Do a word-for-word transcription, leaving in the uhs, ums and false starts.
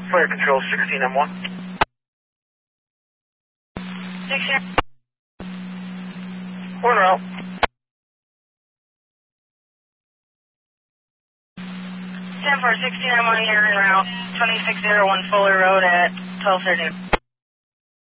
Fire Control sixteen M one. sixteen. One route. ten for sixteen M one here en route, twenty-six oh one Fuller Road at twelve thirty.